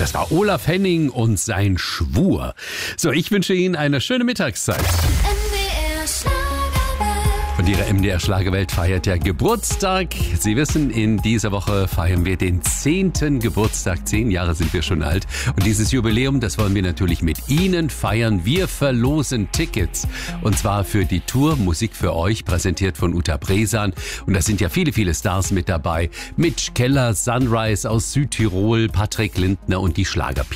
Das war Olaf Henning und sein Schwur. So, ich wünsche Ihnen eine schöne Mittagszeit. Und Ihre MDR Schlagerwelt feiert ja Geburtstag. Sie wissen, in dieser Woche feiern wir den 10. Geburtstag. 10 Jahre sind wir schon alt. Und dieses Jubiläum, das wollen wir natürlich mit Ihnen feiern. Wir verlosen Tickets. Und zwar für die Tour Musik für euch, präsentiert von Uta Bresan. Und da sind ja viele, viele Stars mit dabei. Mitch Keller, Sunrise aus Südtirol, Patrick Lindner und die Schlager